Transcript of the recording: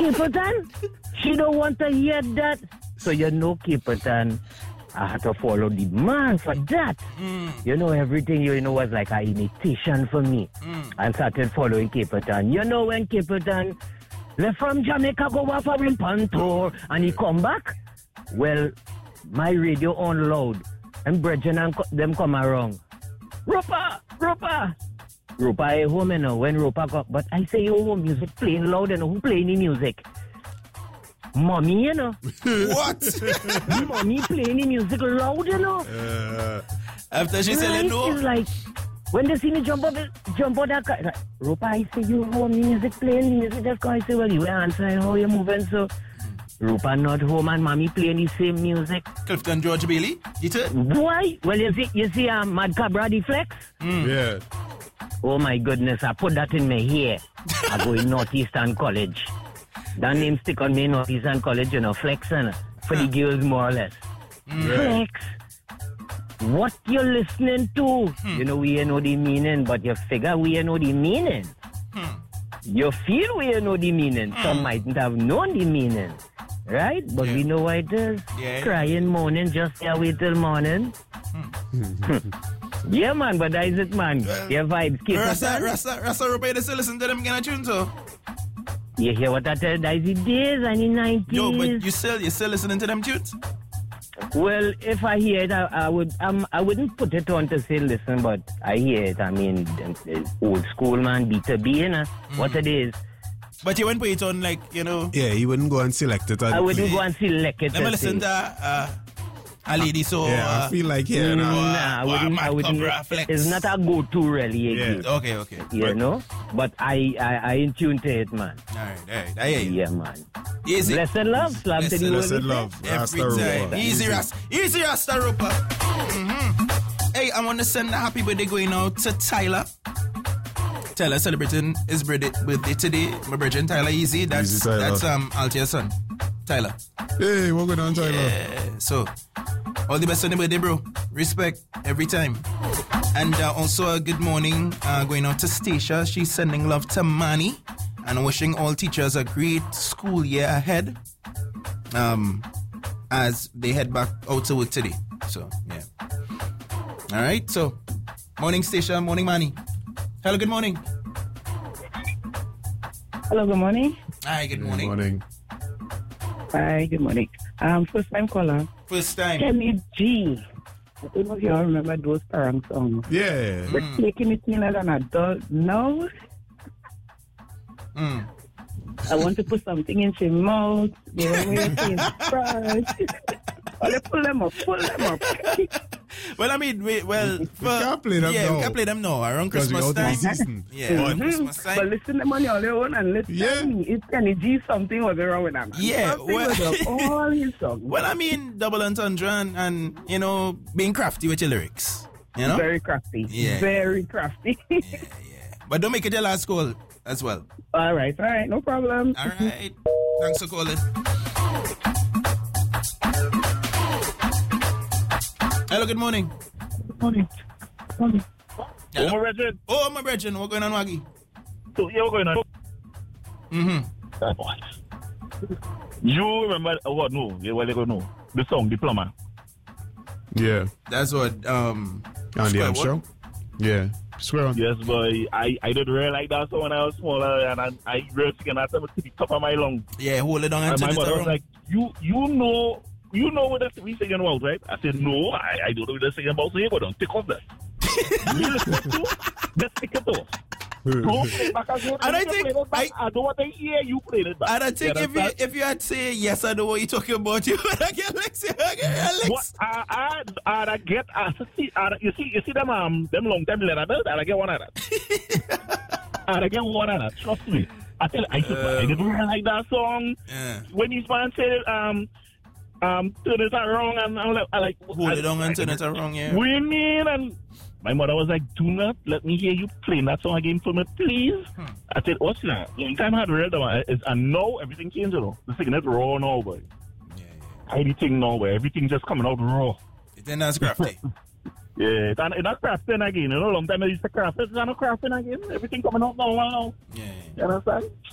Caperton? She don't want to hear that. So you know, Caperton, I had to follow the man for that. You know, everything you know was like an imitation for me. I started following Caperton. You know when Caperton left from Jamaica, go off for him tour, and he come back? Well, my radio on loud, and brethren and them come around. Rupa! Rupa is home, you know, when Rupa come. But I say, oh, music playing loud, and who playing the music? Mommy, you know. What? Mommy playing the music loud, you know. After she said no. It's like, when they see me jump out that car, like, Rupa, I say, you home, music playing, music just come. I say, well, you answer, how you moving, so... Rupa not home and mommy playing the same music. Clifton George Bailey, you it? Why? Well, you see Mad Cabra the Flex? Yeah. Oh my goodness, I put that in my hair. I go in Northeastern College. That name stick on me in Northeastern College, you know, Flex, for the girls more or less. Flex. What you listening to? You know, we ain't know the meaning, but you figure we ain't know the meaning. You feel we ain't know the meaning. Some mightn't have known the meaning. Right? But we know what it is. Yeah. Crying, moaning, just wait till morning. Yeah, man, but that is it, man. Your vibes keep Rasta Rupa, you still listen to them kind of tune, so? You hear what I tell? That is the days and the 90s. Yo, but you still listening to them tunes? Well, if I hear it, I wouldn't put it on to say listen, but I hear it. I mean, old school, man, B2B, you know, what it is. But you wouldn't put it on, like, you know... Yeah, you wouldn't go and select it. I wouldn't go and select it. Let me listen to a lady, so... Yeah, I feel like, I wouldn't. It's not a go-to, really. Yeah. Okay. You know? But I in tune to it, man. All right. I hear you. Yeah, man. Easy. Blessed love. Slam to the Blessed love. Every time. Easy Rasta Rupa. Hey, I want to send a happy birthday going out to Tyler. Tyler celebrating his birthday today. My brother Tyler Easy. That's Altia's son. Tyler. Hey, what going on, Tyler? Yeah. So, all the best on the birthday, bro. Respect every time. And also a good morning going out to Stacia. She's sending love to Manny and wishing all teachers a great school year ahead as they head back out to work today. So, yeah. All right. So, morning, Stacia. Morning, Manny. Hello, good morning. Hello, good morning. Hi, good morning. Good morning. Hi, good morning. First time caller. First time. Kenny G. I don't know if you all remember those parang songs. Yeah. But taking it in as an adult now. I want to put something in your mouth. They were waiting first. Pull them up. Well, I mean, we can't play them now. We can play them now around Christmas time. Christmas time. But listen to them on your own and listen. It's Kenny G. Something was wrong with them. Yeah, all his songs. Well, I mean, double entendre and you know, being crafty with your lyrics. You know, very crafty. Yeah, very crafty. Yeah. But don't make it your last call as well. All right, no problem. All right, thanks for calling. Hello, good morning. Morning. Hello. Oh, my brethren. What going on, Waggy? So, yeah, what going on? You remember what? No, yeah, what they gonna know? The song, Diploma. Yeah. That's what, Andy Armstrong? Yeah. Swear on. Yes, boy. I didn't really like that song when I was smaller, and I really thinking that to the top of my lungs. Yeah, hold it on and until my mother was like, you know what we singing about, right? I said, no, I don't know what they're singing about, so you go down, take off that. You listen to, just take it off. And I think I don't want to hear you playing it back. And I think if you had say yes, I know what you're talking about, you would get Alex. You see them long time letter bills, I get one of that. I get one of that. Trust me. I tell you, I didn't really like that song. Yeah. When his man said turn it around, and I'm like hold it on and turn it around, yeah. We mean, and my mother was like, do not let me hear you playing that song again for me, please. I said, what's that? Long time I had read about it, and now everything changed, you know. The singing is raw now, boy. Yeah. Anything now, boy. Everything just coming out raw. Then that's crafty. Yeah, it's not crafting again. You know, long time I used to craft it. It's not crafting again. Everything coming out now. Yeah. You understand?